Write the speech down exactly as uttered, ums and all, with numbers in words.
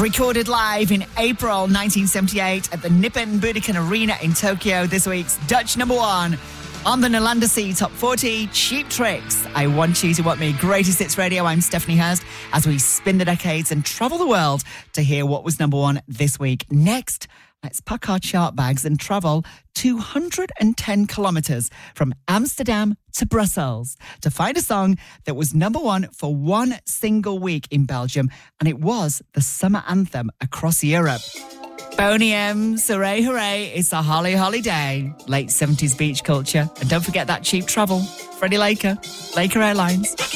Recorded live in April nineteen seventy-eight at the Nippon Budokan Arena in Tokyo, this week's Dutch number one on the Nalanda C Top forty, Cheap Tricks. I Want You to Want Me, Greatest Hits Radio. I'm Stephanie Hurst as we spin the decades and travel the world to hear what was number one this week. Next, let's pack our chart bags and travel two hundred ten kilometres from Amsterdam to Brussels to find a song that was number one for one single week in Belgium, and it was the summer anthem across Europe. Boney M's Hooray Hooray, it's a holly holly day. Late seventies beach culture. And don't forget that cheap travel. Freddie Laker, Laker Airlines.